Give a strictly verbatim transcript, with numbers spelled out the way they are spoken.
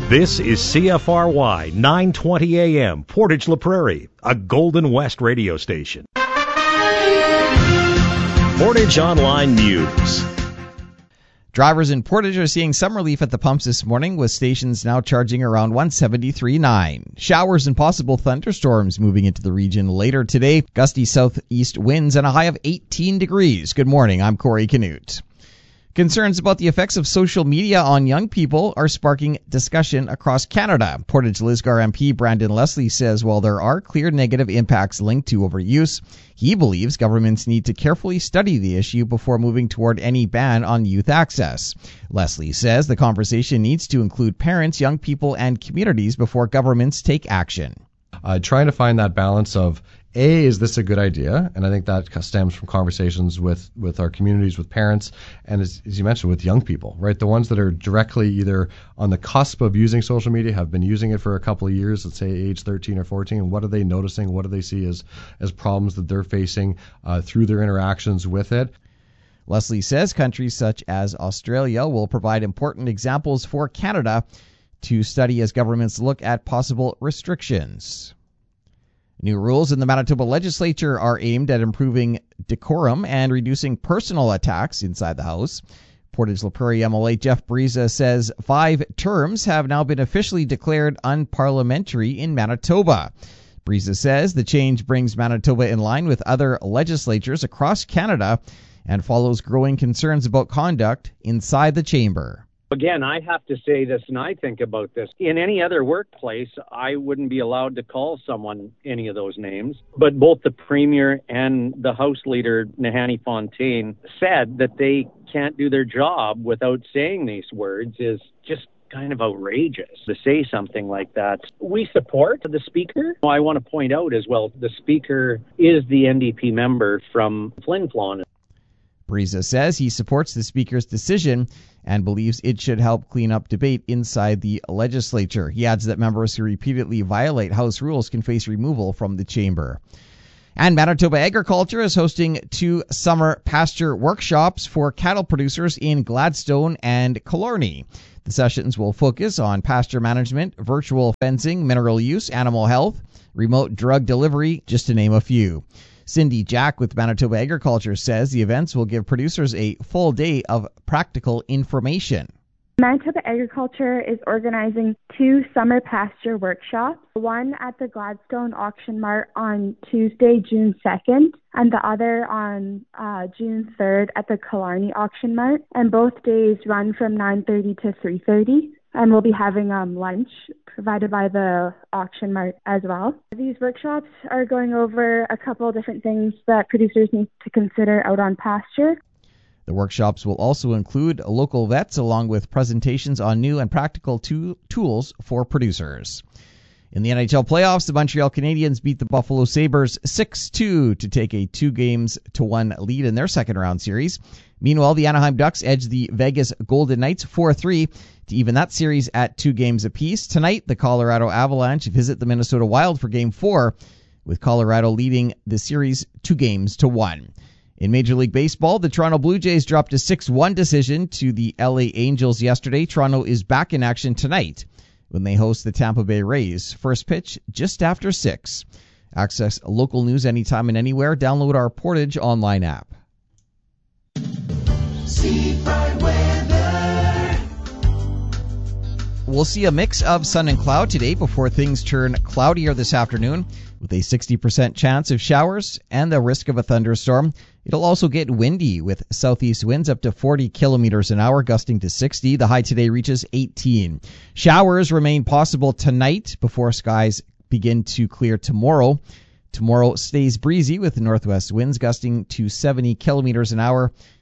This is C F R Y nine twenty A M, Portage La Prairie, a Golden West radio station. Portage Online News. Drivers in Portage are seeing some relief at the pumps this morning, with stations now charging around one seventy-three point nine. Showers and possible thunderstorms moving into the region later today. Gusty southeast winds and a high of eighteen degrees. Good morning, I'm Corey Canute. Concerns about the effects of social media on young people are sparking discussion across Canada. Portage Lisgar M P Brandon Leslie says while there are clear negative impacts linked to overuse, he believes governments need to carefully study the issue before moving toward any ban on youth access. Leslie says the conversation needs to include parents, young people, and communities before governments take action. Uh, trying to find that balance of, A, is this a good idea? And I think that stems from conversations with, with our communities, with parents, and as, as you mentioned, with young people, right? The ones that are directly either on the cusp of using social media, have been using it for a couple of years, let's say age thirteen or fourteen, and what are they noticing? What do they see as, as problems that they're facing uh, through their interactions with it? Leslie says countries such as Australia will provide important examples for Canada to study as governments look at possible restrictions. New rules in the Manitoba legislature are aimed at improving decorum and reducing personal attacks inside the House. Portage La Prairie M L A Jeff Briza says five terms have now been officially declared unparliamentary in Manitoba. Briza says the change brings Manitoba in line with other legislatures across Canada and follows growing concerns about conduct inside the chamber. Again, I have to say this, and I think about this. In any other workplace, I wouldn't be allowed to call someone any of those names. But both the Premier and the House Leader, Nahanni Fontaine, said that they can't do their job without saying these words is just kind of outrageous to say something like that. We support the Speaker. I want to point out as well, the Speaker is the N D P member from Flin Flon. Briza says he supports the Speaker's decision and believes it should help clean up debate inside the legislature. He adds that members who repeatedly violate House rules can face removal from the chamber. And Manitoba Agriculture is hosting two summer pasture workshops for cattle producers in Gladstone and Killarney. The sessions will focus on pasture management, virtual fencing, mineral use, animal health, remote drug delivery, just to name a few. Cindy Jack with Manitoba Agriculture says the events will give producers a full day of practical information. Manitoba Agriculture is organizing two summer pasture workshops, one at the Gladstone Auction Mart on Tuesday, June second, and the other on uh, June third at the Killarney Auction Mart. And both days run from nine thirty to three thirty. And we'll be having um, lunch provided by the auction mart as well. These workshops are going over a couple different things that producers need to consider out on pasture. The workshops will also include local vets along with presentations on new and practical to- tools for producers. In the N H L playoffs, the Montreal Canadiens beat the Buffalo Sabres six two to take a two games to one lead in their second round series. Meanwhile, the Anaheim Ducks edged the Vegas Golden Knights four three to even that series at two games apiece. Tonight, the Colorado Avalanche visit the Minnesota Wild for Game four, with Colorado leading the series two games to one. In Major League Baseball, the Toronto Blue Jays dropped a six one decision to the L A Angels yesterday. Toronto is back in action tonight when they host the Tampa Bay Rays. First pitch just after six. Access local news anytime and anywhere. Download our Portage online app. Seafront weather. We'll see a mix of sun and cloud today before things turn cloudier this afternoon, with a sixty percent chance of showers and the risk of a thunderstorm. It'll also get windy with southeast winds up to forty kilometers an hour, gusting to sixty. The high today reaches eighteen. Showers remain possible tonight before skies begin to clear tomorrow. Tomorrow stays breezy with northwest winds gusting to seventy kilometers an hour.